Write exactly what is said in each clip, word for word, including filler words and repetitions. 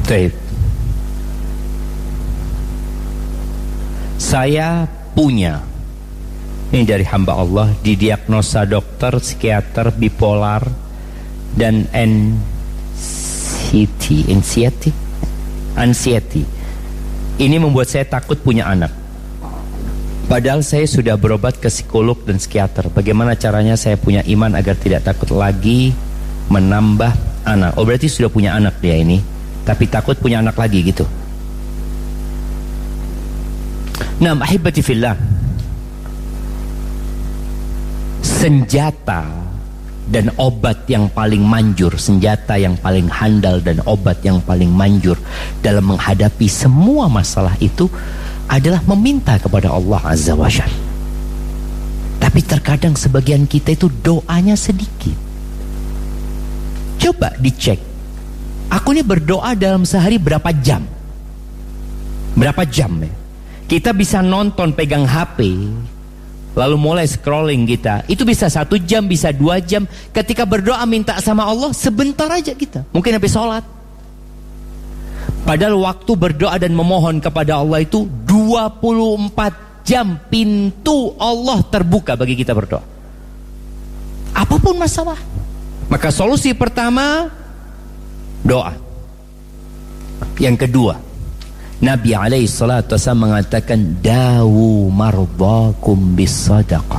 Baik. Saya punya, ini dari hamba Allah, didiagnosa dokter, psikiater, bipolar dan anxiety, anxiety, anxiety. Ini membuat saya takut punya anak. Padahal saya sudah berobat ke psikolog dan psikiater. Bagaimana caranya saya punya iman agar tidak takut lagi menambah anak? Oh, berarti sudah punya anak dia ini, tapi takut punya anak lagi gitu. Nah, ahibati fillah, senjata dan obat yang paling manjur, senjata yang paling handal dan obat yang paling manjur dalam menghadapi semua masalah itu adalah meminta kepada Allah Azza wa Jalla. Tapi terkadang sebagian kita itu doanya sedikit. Coba dicek, aku ini berdoa dalam sehari berapa jam? Berapa jam ya? Kita bisa nonton pegang H P, lalu mulai scrolling kita. Itu bisa satu jam, bisa dua jam. Ketika berdoa minta sama Allah, sebentar aja kita. Mungkin habis sholat. Padahal waktu berdoa dan memohon kepada Allah itu dua puluh empat jam pintu Allah terbuka bagi kita berdoa. Apapun masalah. Maka solusi pertama, doa. Yang kedua, Nabi alaihi salatu wasallam mengatakan, dawu mardakum bisadaqah.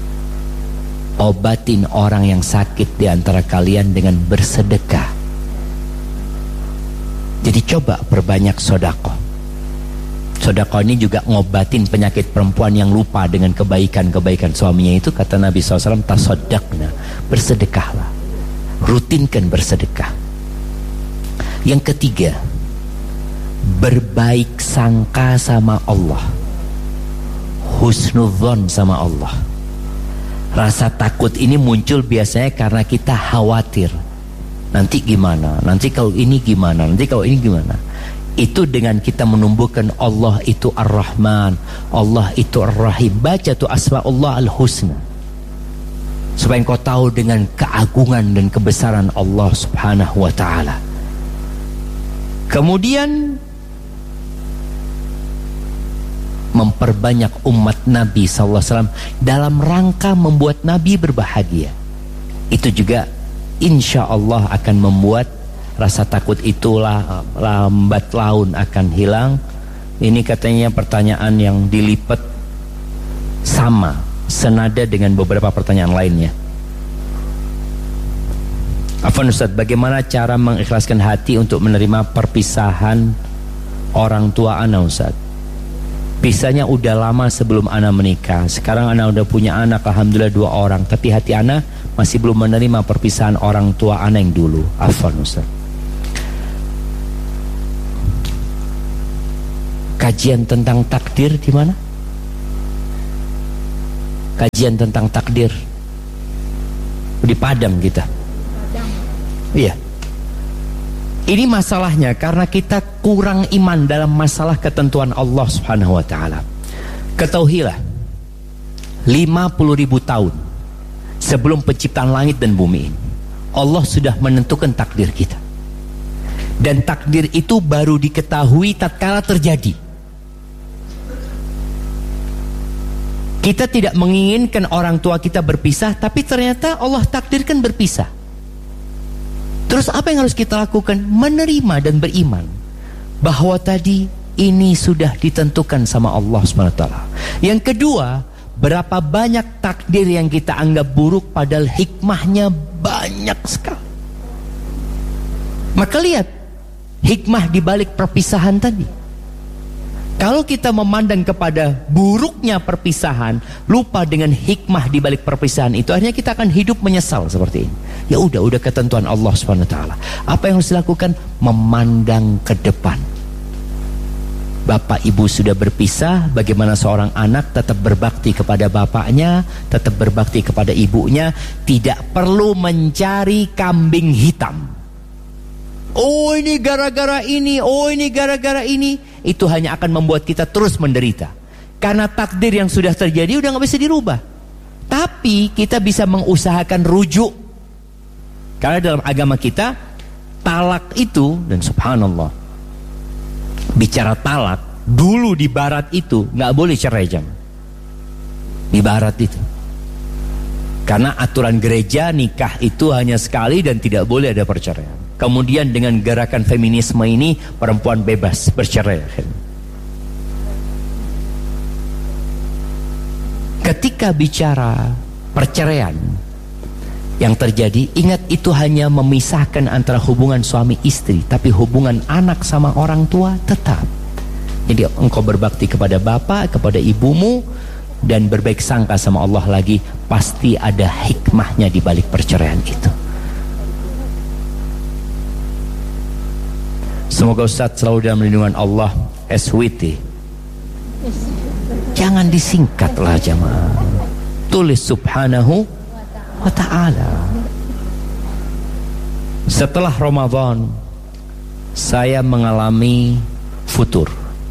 Obatin orang yang sakit di antara kalian dengan bersedekah. Jadi coba perbanyak sedekah. Sedekah ini juga ngobatin penyakit perempuan yang lupa dengan kebaikan-kebaikan suaminya itu. Kata Nabi shallallahu alaihi wasallam, tasaddaqna, bersedekahlah. Rutinkan bersedekah. Yang ketiga, berbaik sangka sama Allah, husnudzon sama Allah. Rasa takut ini muncul biasanya karena kita khawatir, nanti gimana, nanti kalau ini gimana, nanti kalau ini gimana. Itu dengan kita menumbuhkan Allah itu Ar-Rahman, Allah itu Ar-Rahim. Baca tuh asma'ullah al-husna, supaya engkau tahu dengan keagungan dan kebesaran Allah subhanahu wa ta'ala. Kemudian memperbanyak umat Nabi sallallahu alaihi wasallam dalam rangka membuat Nabi berbahagia. Itu juga insya Allah akan membuat rasa takut itulah lambat laun akan hilang. Ini katanya pertanyaan yang dilipat sama, senada dengan beberapa pertanyaan lainnya. Afwan Ustaz, bagaimana cara mengikhlaskan hati untuk menerima perpisahan orang tua ana Ustaz? Pisahnya udah lama sebelum ana menikah. Sekarang ana udah punya anak, alhamdulillah dua orang. Tapi hati ana masih belum menerima perpisahan orang tua ana yang dulu. Afwan Ustaz. Kajian tentang takdir di mana? Kajian tentang takdir di Padang kita. Padang. Iya. Ini masalahnya karena kita kurang iman dalam masalah ketentuan Allah subhanahu wa ta'ala. Ketahuilah, lima puluh ribu tahun sebelum penciptaan langit dan bumi ini, Allah sudah menentukan takdir kita. Dan takdir itu baru diketahui tatkala terjadi. Kita tidak menginginkan orang tua kita berpisah, tapi ternyata Allah takdirkan berpisah. Terus apa yang harus kita lakukan? Menerima dan beriman bahwa tadi ini sudah ditentukan sama Allah subhanahu wa taala. Yang kedua, berapa banyak takdir yang kita anggap buruk padahal hikmahnya banyak sekali. Maka lihat hikmah di balik perpisahan tadi. Kalau kita memandang kepada buruknya perpisahan, lupa dengan hikmah di balik perpisahan itu, akhirnya kita akan hidup menyesal seperti ini. Ya udah, udah ketentuan Allah subhanahu wa taala. Apa yang harus dilakukan? Memandang ke depan. Bapak ibu sudah berpisah, bagaimana seorang anak tetap berbakti kepada bapaknya, tetap berbakti kepada ibunya, tidak perlu mencari kambing hitam. Oh ini gara-gara ini, oh ini gara-gara ini. Itu hanya akan membuat kita terus menderita. Karena takdir yang sudah terjadi udah gak bisa dirubah. Tapi kita bisa mengusahakan rujuk. Karena dalam agama kita, talak itu, dan subhanallah, bicara talak, dulu di barat itu nggak boleh cerai jam. Di barat itu. Karena aturan gereja nikah itu hanya sekali dan tidak boleh ada perceraian. Kemudian dengan gerakan feminisme ini perempuan bebas bercerai. Ketika bicara perceraian yang terjadi, ingat itu hanya memisahkan antara hubungan suami istri, tapi hubungan anak sama orang tua tetap. Jadi engkau berbakti kepada bapak, kepada ibumu, dan berbaik sangka sama Allah lagi, pasti ada hikmahnya di balik perceraian itu. Semoga Ustaz selalu dalam lindungan Allah. S W T, jangan disingkatlah jamaah, tulis subhanahu wa ta'ala. Setelah Ramadan saya mengalami futur.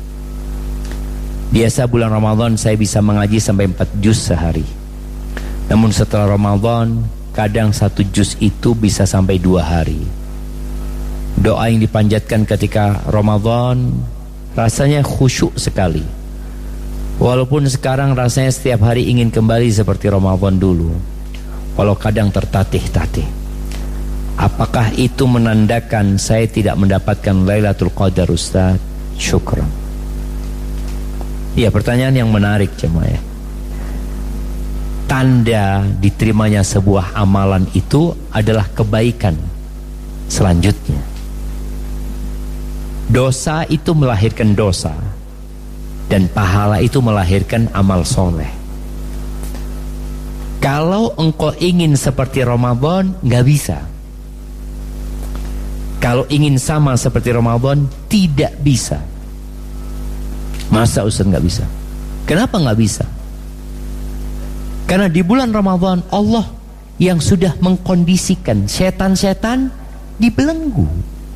Biasa bulan Ramadan saya bisa mengaji sampai empat juz sehari. Namun setelah Ramadan kadang satu juz itu bisa sampai dua hari. Doa yang dipanjatkan ketika Ramadan rasanya khusyuk sekali. Walaupun sekarang rasanya setiap hari ingin kembali seperti Ramadan dulu, walau kadang tertatih-tatih. Apakah itu menandakan saya tidak mendapatkan Lailatul Qadar, Ustaz? Syukran. Ya, pertanyaan yang menarik jemaah. Tanda diterimanya sebuah amalan itu adalah kebaikan selanjutnya. Dosa itu melahirkan dosa, dan pahala itu melahirkan amal soleh. Kalau engkau ingin seperti Ramadan, nggak bisa. Kalau ingin sama seperti Ramadan, tidak bisa. Masa Ustaz nggak bisa? Kenapa nggak bisa? Karena di bulan Ramadan Allah yang sudah mengkondisikan setan-setan dibelenggu.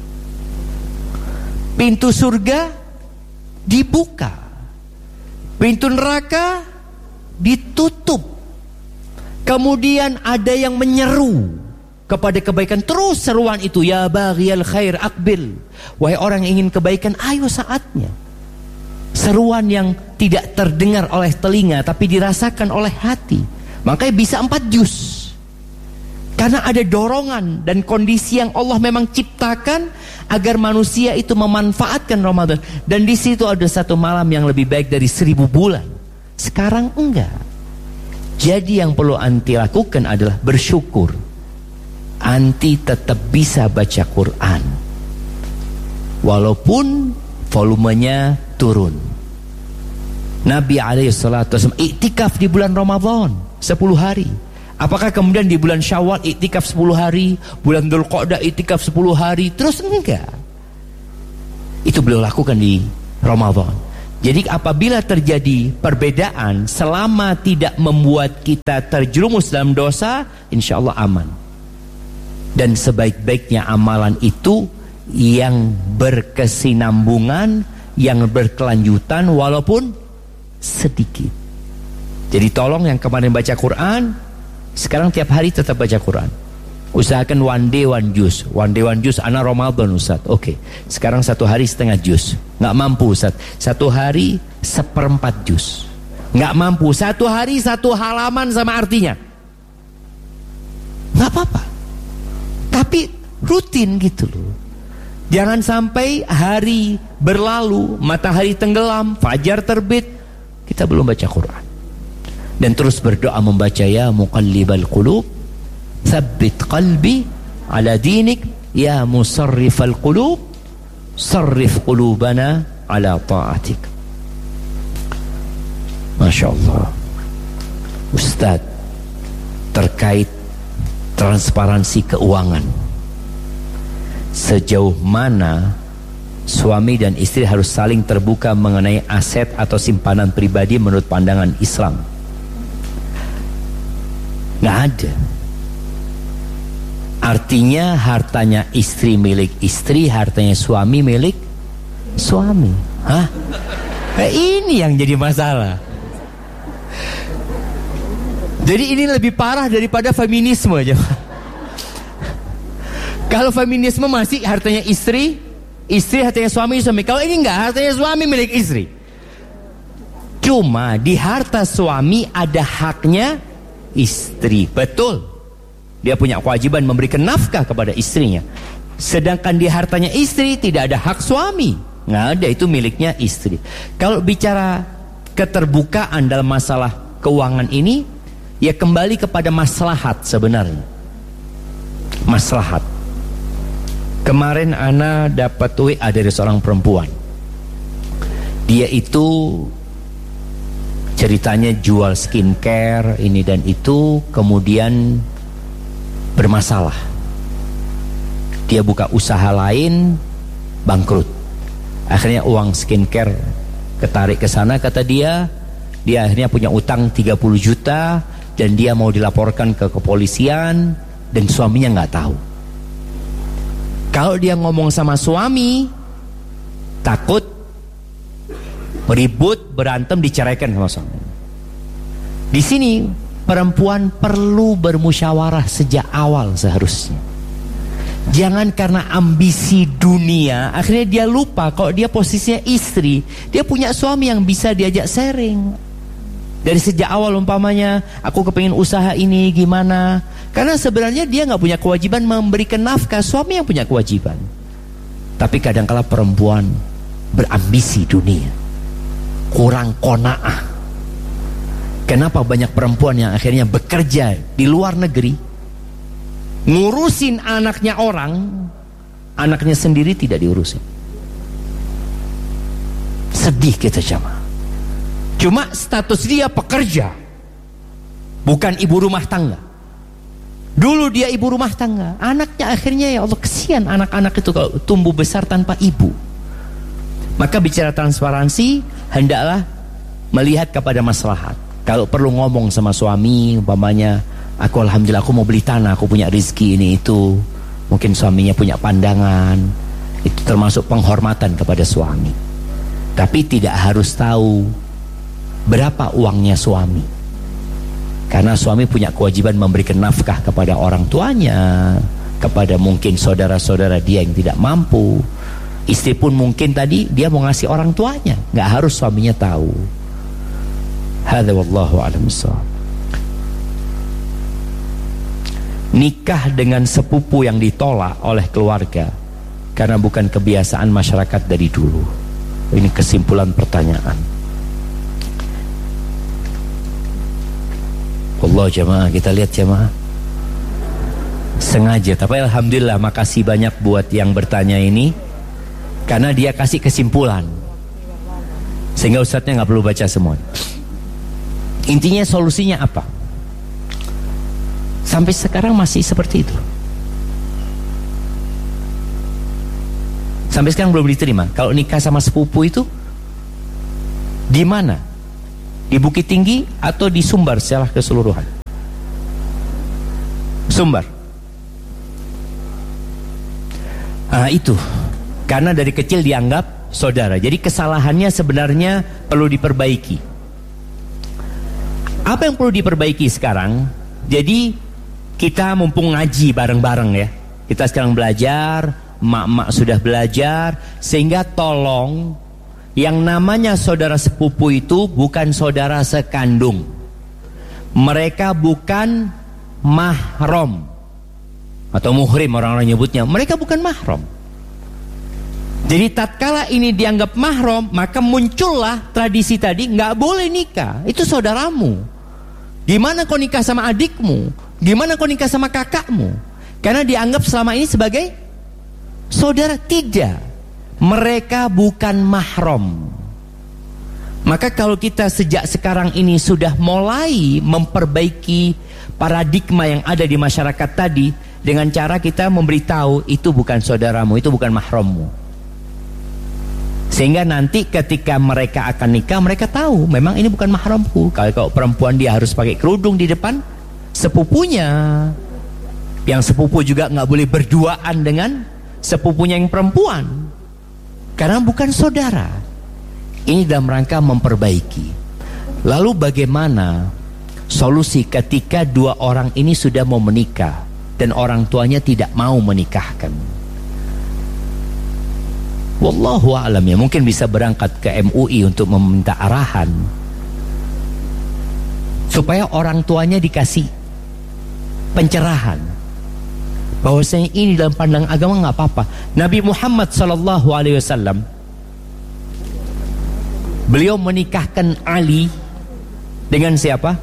Pintu surga dibuka, pintu neraka ditutup. Kemudian ada yang menyeru kepada kebaikan. Terus seruan itu, ya baghiyal khair aqbil. Wahai orang yang ingin kebaikan, ayo saatnya. Seruan yang tidak terdengar oleh telinga tapi dirasakan oleh hati. Makanya bisa empat juz. Karena ada dorongan dan kondisi yang Allah memang ciptakan agar manusia itu memanfaatkan Ramadan. Dan di situ ada satu malam yang lebih baik dari seribu bulan. Sekarang enggak. Jadi yang perlu anti lakukan adalah bersyukur. Anti tetap bisa baca Quran, walaupun volumenya turun. Nabi alaihi salatu wasallam iktikaf di bulan Ramadan sepuluh hari. Apakah kemudian di bulan Syawal iktikaf sepuluh hari, bulan Dzulqa'dah iktikaf sepuluh hari? Terus enggak. Itu beliau lakukan di Ramadan. Jadi apabila terjadi perbedaan, selama tidak membuat kita terjerumus dalam dosa, insya Allah aman. Dan sebaik-baiknya amalan itu yang berkesinambungan, yang berkelanjutan walaupun sedikit. Jadi tolong yang kemarin baca Quran, sekarang tiap hari tetap baca Quran. Usahakan one day one juz. One day one juz ana Ramadan Ustaz. Oke, okay. Sekarang satu hari setengah juz. Nggak mampu Ustaz. Satu hari seperempat juz. Nggak mampu. Satu hari satu halaman sama artinya. Nggak apa-apa. Tapi rutin gitu loh. Jangan sampai hari berlalu, matahari tenggelam, fajar terbit, kita belum baca Quran. Dan terus berdoa membaca, ya muqallibal qulub, tsabbit qalbi ala dinik, ya musarrifal qulub, sarrif qulubana ala ta'atik. Masya Allah. Ustaz, terkait transparansi keuangan, sejauh mana suami dan istri harus saling terbuka mengenai aset atau simpanan pribadi menurut pandangan Islam? Nggak ada. Artinya hartanya istri milik istri, hartanya suami milik suami. Hah? Nah, ini yang jadi masalah. Jadi ini lebih parah daripada feminisme aja. Kalau feminisme masih hartanya istri Istri hartanya suami, suami. Kalau ini enggak, hartanya suami milik istri. Cuma di harta suami ada haknya istri. Betul. Dia punya kewajiban memberikan nafkah kepada istrinya. Sedangkan di hartanya istri tidak ada hak suami. Nggak ada, itu miliknya istri. Kalau bicara keterbukaan dalam masalah keuangan ini, ya kembali kepada maslahat sebenarnya. Maslahat. Kemarin Ana dapat W A dari seorang perempuan. Dia itu ceritanya jual skincare ini dan itu, kemudian bermasalah. Dia buka usaha lain, bangkrut. Akhirnya uang skincare ketarik ke sana, kata dia. Dia akhirnya punya utang tiga puluh juta dan dia mau dilaporkan ke kepolisian dan suaminya nggak tahu. Kalau dia ngomong sama suami, takut ribut, berantem, diceraikan sama suami. Di sini perempuan perlu bermusyawarah sejak awal seharusnya. Jangan karena ambisi dunia akhirnya dia lupa kalau dia posisinya istri, dia punya suami yang bisa diajak sharing. Dari sejak awal umpamanya, aku kepingin usaha ini gimana? Karena sebenarnya dia nggak punya kewajiban memberikan nafkah, suami yang punya kewajiban. Tapi kadangkala perempuan berambisi dunia, kurang qanaah. Kenapa banyak perempuan yang akhirnya bekerja di luar negeri, ngurusin anaknya orang, anaknya sendiri tidak diurusin. Sedih kita jamaah. Cuma status dia pekerja, bukan ibu rumah tangga. Dulu dia ibu rumah tangga, anaknya akhirnya, ya Allah, kesian anak-anak itu kalau tumbuh besar tanpa ibu. Maka bicara transparansi, hendaklah melihat kepada maslahat. Kalau perlu ngomong sama suami, umpamanya, aku alhamdulillah aku mau beli tanah, aku punya rezeki ini itu. Mungkin suaminya punya pandangan, itu termasuk penghormatan kepada suami. Tapi tidak harus tahu berapa uangnya suami, karena suami punya kewajiban memberikan nafkah kepada orang tuanya, kepada mungkin saudara-saudara dia yang tidak mampu. Istri pun mungkin tadi dia mau ngasih orang tuanya, nggak harus suaminya tahu. Hadza wallahu a'lam bissawab. Nikah dengan sepupu yang ditolak oleh keluarga karena bukan kebiasaan masyarakat dari dulu. Ini kesimpulan pertanyaan. Allah jamaah, kita lihat jamaah, sengaja. Tapi alhamdulillah, makasih banyak buat yang bertanya ini, karena dia kasih kesimpulan sehingga ustadznya nggak perlu baca semua. Intinya solusinya apa? Sampai sekarang masih seperti itu. Sampai sekarang belum diterima. Kalau nikah sama sepupu itu di mana? Di Bukit Tinggi atau di Sumbar secara keseluruhan? Sumbar. Ah, itu karena dari kecil dianggap saudara. Jadi kesalahannya sebenarnya perlu diperbaiki. Apa yang perlu diperbaiki sekarang? Jadi kita mumpung ngaji bareng-bareng ya, kita sekarang belajar, mak-mak sudah belajar, sehingga tolong, yang namanya saudara sepupu itu bukan saudara sekandung. Mereka bukan mahram atau muhrim orang-orang nyebutnya. Mereka bukan mahram. Jadi tatkala ini dianggap mahram, maka muncullah tradisi tadi, nggak boleh nikah. Itu saudaramu. Gimana kau nikah sama adikmu? Gimana kau nikah sama kakakmu? Karena dianggap selama ini sebagai saudara. Tidak. Mereka bukan mahram. Maka kalau kita sejak sekarang ini sudah mulai memperbaiki paradigma yang ada di masyarakat tadi, dengan cara kita memberitahu itu bukan saudaramu, itu bukan mahrammu, sehingga nanti ketika mereka akan nikah, mereka tahu memang ini bukan mahramku. Kalau, kalau perempuan dia harus pakai kerudung di depan sepupunya, yang sepupu juga nggak boleh berduaan dengan sepupunya yang perempuan, karena bukan saudara. Ini dalam rangka memperbaiki. Lalu bagaimana solusi ketika dua orang ini sudah mau menikah dan orang tuanya tidak mau menikahkan? Wallahu a'lam ya, mungkin bisa berangkat ke M U I untuk meminta arahan supaya orang tuanya dikasih pencerahan bahwasanya ini dalam pandang agama nggak apa-apa. Nabi Muhammad sallallahu alaihi wasallam beliau menikahkan Ali dengan siapa?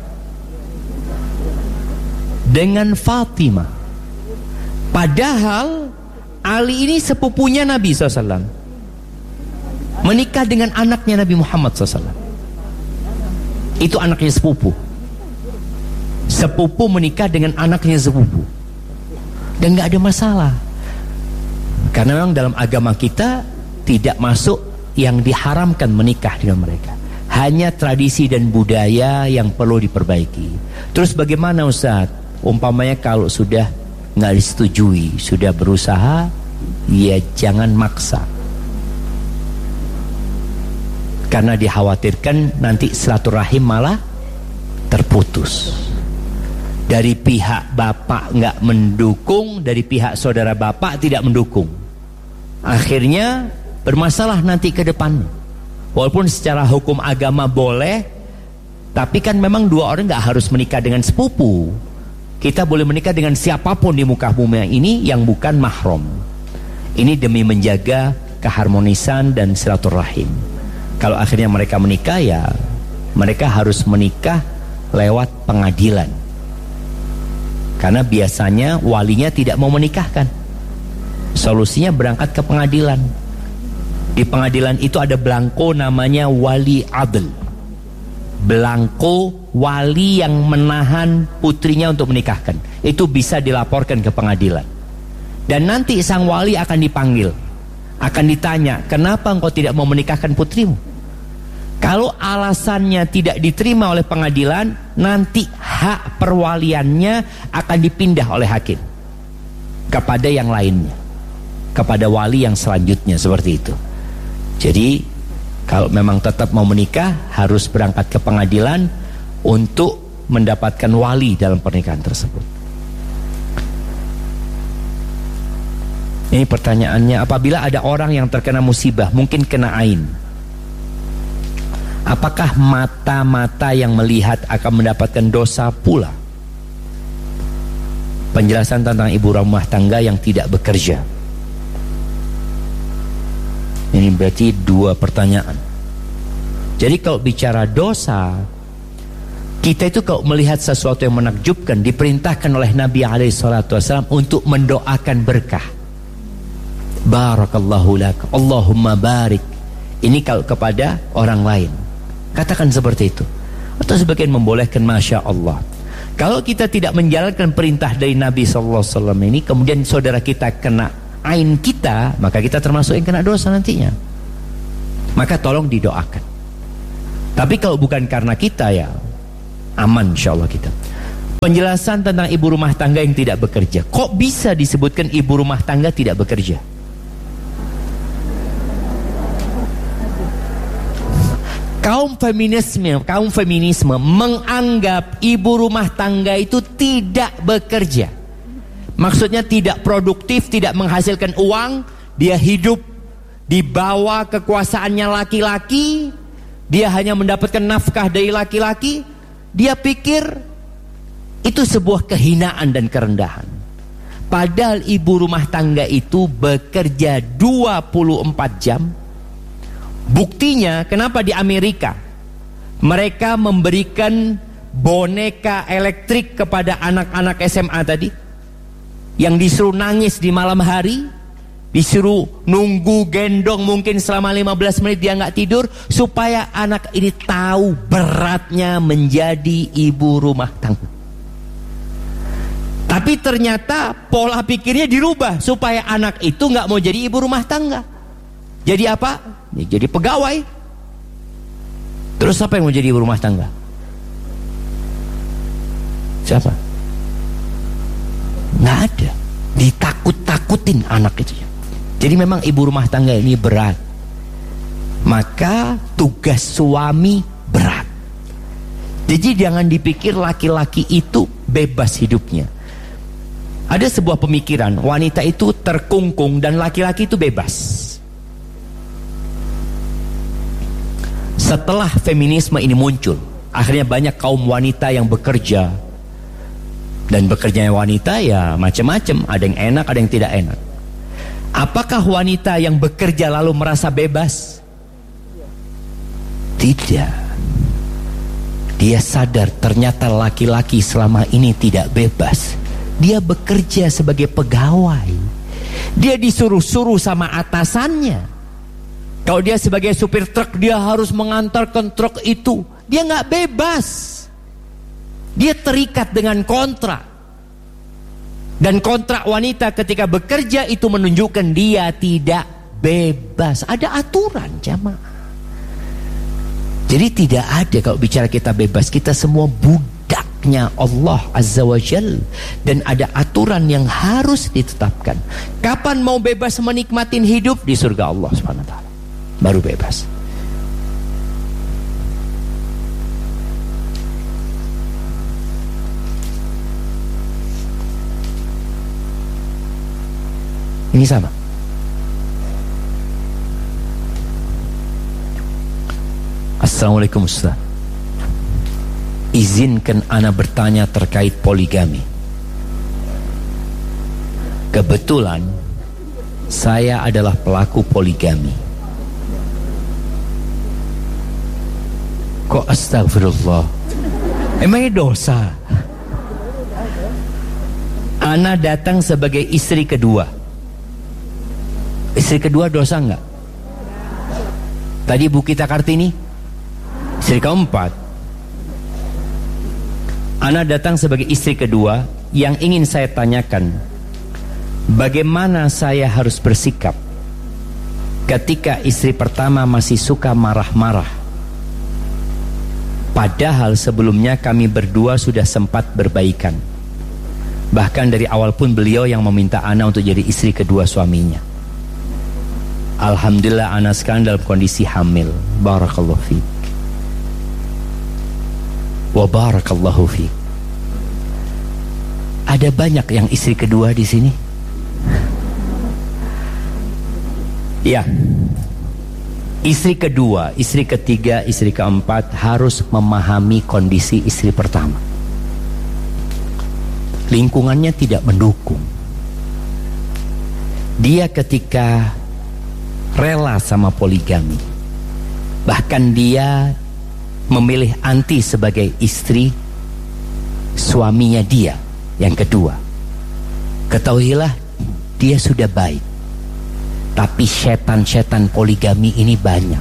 Dengan Fatimah. Padahal Ali ini sepupunya Nabi sallallahu alaihi wasallam, menikah dengan anaknya Nabi Muhammad sallallahu alaihi wasallam. Itu anaknya sepupu. Sepupu menikah dengan anaknya sepupu, dan gak ada masalah. Karena memang dalam agama kita tidak masuk yang diharamkan menikah dengan mereka. Hanya tradisi dan budaya yang perlu diperbaiki. Terus bagaimana Ustaz? Umpamanya kalau sudah gak disetujui, sudah berusaha, ya jangan maksa. Karena dikhawatirkan nanti silaturahim malah terputus. Dari pihak bapak nggak mendukung, dari pihak saudara bapak tidak mendukung. Akhirnya bermasalah nanti ke depannya. Walaupun secara hukum agama boleh, tapi kan memang dua orang nggak harus menikah dengan sepupu. Kita boleh menikah dengan siapapun di muka bumi ini yang bukan mahram. Ini demi menjaga keharmonisan dan silaturahim. Kalau akhirnya mereka menikah, ya mereka harus menikah lewat pengadilan. Karena biasanya walinya tidak mau menikahkan. Solusinya berangkat ke pengadilan. Di pengadilan itu ada belangko namanya wali adl. Belangko wali yang menahan putrinya untuk menikahkan. Itu bisa dilaporkan ke pengadilan. Dan nanti sang wali akan dipanggil, akan ditanya, kenapa engkau tidak mau menikahkan putrimu? Kalau alasannya tidak diterima oleh pengadilan, nanti hak perwaliannya akan dipindah oleh hakim kepada yang lainnya, kepada wali yang selanjutnya, seperti itu. Jadi kalau memang tetap mau menikah, harus berangkat ke pengadilan untuk mendapatkan wali dalam pernikahan tersebut. Ini pertanyaannya, apabila ada orang yang terkena musibah, mungkin kena ain, apakah mata-mata yang melihat akan mendapatkan dosa pula? Penjelasan tentang ibu rumah tangga yang tidak bekerja. Ini berarti dua pertanyaan. Jadi kalau bicara dosa, kita itu kalau melihat sesuatu yang menakjubkan, diperintahkan oleh Nabi alaihi salatu wasallam untuk mendoakan berkah. Barakallahu lak, Allahumma barik. Ini kalau kepada orang lain, katakan seperti itu. Atau sebagian membolehkan Masya Allah. Kalau kita tidak menjalankan perintah dari Nabi sallallahu alaihi wasallam ini, kemudian saudara kita kena ain kita, maka kita termasuk yang kena dosa nantinya. Maka tolong didoakan. Tapi kalau bukan karena kita, ya aman insya Allah kita. Penjelasan tentang ibu rumah tangga yang tidak bekerja. Kok bisa disebutkan ibu rumah tangga tidak bekerja? Kaum feminisme, kaum feminisme menganggap ibu rumah tangga itu tidak bekerja. Maksudnya tidak produktif, tidak menghasilkan uang. Dia hidup di bawah kekuasaannya laki-laki. Dia hanya mendapatkan nafkah dari laki-laki. Dia pikir itu sebuah kehinaan dan kerendahan. Padahal ibu rumah tangga itu bekerja dua puluh empat jam. Buktinya kenapa di Amerika mereka memberikan boneka elektrik kepada anak-anak S M A tadi, yang disuruh nangis di malam hari, disuruh nunggu gendong mungkin selama lima belas menit dia nggak tidur, supaya anak ini tahu beratnya menjadi ibu rumah tangga. Tapi ternyata pola pikirnya dirubah supaya anak itu nggak mau jadi ibu rumah tangga. Jadi apa? Ya, jadi pegawai. Terus siapa yang mau jadi ibu rumah tangga? Siapa? Nggak ada. Ditakut-takutin anak itu. Jadi memang ibu rumah tangga ini berat. Maka tugas suami berat. Jadi jangan dipikir laki-laki itu bebas hidupnya. Ada sebuah pemikiran, wanita itu terkungkung dan laki-laki itu bebas. Setelah feminisme ini muncul, akhirnya banyak kaum wanita yang bekerja. Dan bekerjanya wanita ya macam-macam, ada yang enak, ada yang tidak enak. Apakah wanita yang bekerja lalu merasa bebas? Tidak. Dia sadar ternyata laki-laki selama ini tidak bebas. Dia bekerja sebagai pegawai. Dia disuruh-suruh sama atasannya. Kalau dia sebagai supir truk, dia harus mengantarkan truk itu. Dia nggak bebas. Dia terikat dengan kontrak. Dan kontrak wanita ketika bekerja itu menunjukkan dia tidak bebas. Ada aturan, jamaah. Jadi tidak ada kalau bicara kita bebas. Kita semua budaknya Allah Azza wa Jal. Dan ada aturan yang harus ditetapkan. Kapan mau bebas menikmatin hidup? Di surga Allah subhanahu wa taala. Baru bebas. Ini sama. Assalamualaikum Ustaz. Izinkan ana bertanya terkait poligami. Kebetulan saya adalah pelaku poligami. Kok astagfirullah? Emangnya dosa? Ana datang sebagai istri kedua. Istri kedua dosa enggak? Tadi Bu Kita Kartini istri keempat. Ana datang sebagai istri kedua. Yang ingin saya tanyakan, bagaimana saya harus bersikap ketika istri pertama masih suka marah-marah, padahal sebelumnya kami berdua sudah sempat berbaikan. Bahkan dari awal pun beliau yang meminta ana untuk jadi istri kedua suaminya. Alhamdulillah ana sekarang dalam kondisi hamil. Barakallahu fiik. Wa barakallahu fiik. Ada banyak yang istri kedua di sini? Ya. Istri kedua, istri ketiga, istri keempat harus memahami kondisi istri pertama. Lingkungannya tidak mendukung. Dia ketika rela sama poligami, bahkan dia memilih anti sebagai istri suaminya dia yang kedua. Ketahuilah dia sudah baik, tapi setan-setan poligami ini banyak.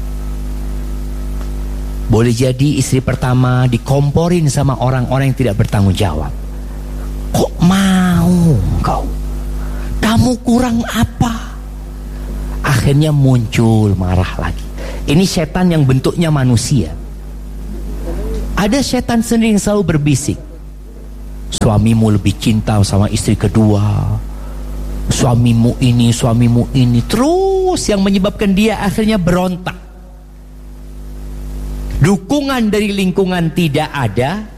Boleh jadi istri pertama dikomporin sama orang-orang yang tidak bertanggung jawab. Kok mau kau? Kamu kurang apa? Akhirnya muncul marah lagi. Ini setan yang bentuknya manusia. Ada setan sendiri yang selalu berbisik, suamimu lebih cinta sama istri kedua, suamimu ini, suamimu ini. Terus yang menyebabkan dia akhirnya berontak. Dukungan dari lingkungan tidak ada,